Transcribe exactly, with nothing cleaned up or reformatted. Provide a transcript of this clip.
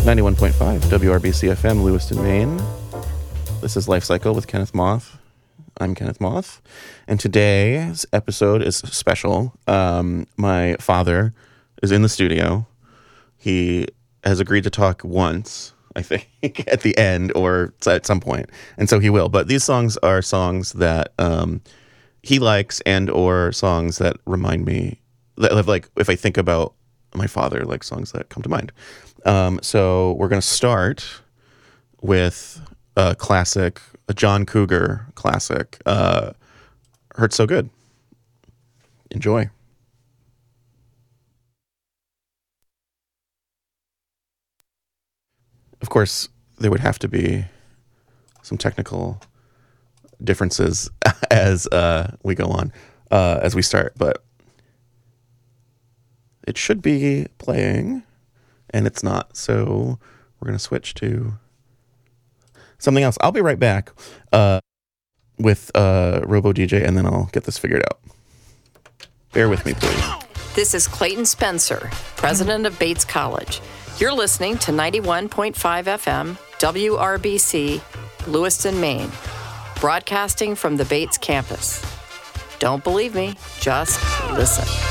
ninety-one point five W R B C F M, Lewiston, Maine. This is Life Cycle with Kenneth Moth. I'm Kenneth Moth, and today's episode is special. Um, my father is in the studio. He has agreed to talk once, I think, at the end or at some point, and so he will. But these songs are songs that um, he likes, and or songs that remind me that, like, if I think about my father, like songs that come to mind. Um, so we're going to start with a classic, a John Cougar classic, uh, Hurt So Good. Enjoy. Of course, there would have to be some technical differences as uh, we go on, uh, as we start, but it should be playing, and it's not, so we're going to switch to something else. I'll be right back uh, with uh, Robo D J, and then I'll get this figured out. Bear with me, please. This is Clayton Spencer, president of Bates College. You're listening to ninety-one point five F M, W R B C, Lewiston, Maine, broadcasting from the Bates campus. Don't believe me, just listen.